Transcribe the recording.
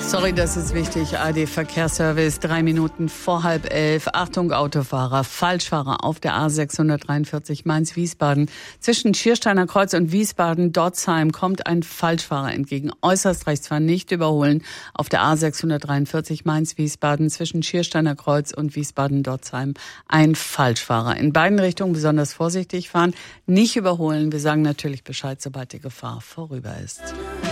Sorry, das ist wichtig. ARD Verkehrsservice, 3 Minuten vor 10:30. Achtung, Autofahrer, Falschfahrer auf der A643 Mainz-Wiesbaden. Zwischen Schiersteiner Kreuz und Wiesbaden-Dotzheim kommt ein Falschfahrer entgegen. Äußerst rechts fahren, nicht überholen. Auf der A643 Mainz-Wiesbaden zwischen Schiersteiner Kreuz und Wiesbaden-Dotzheim ein Falschfahrer. In beiden Richtungen besonders vorsichtig fahren, nicht überholen. Wir sagen natürlich Bescheid, sobald die Gefahr vorüber ist.